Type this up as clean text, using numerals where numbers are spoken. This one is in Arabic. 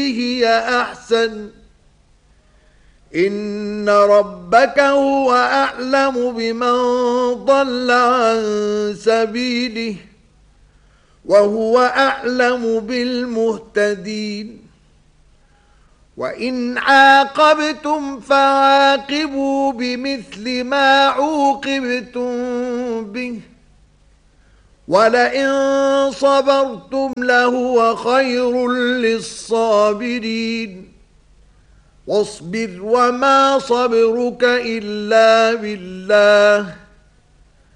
هي أحسن إن ربك هو أعلم بمن ضل عن سبيله وهو أعلم بالمهتدين وإن عاقبتم فعاقبوا بمثل ما عوقبتم به ولئن صبرتم لهو خير للصابرين واصبر وما صبرك إلا بالله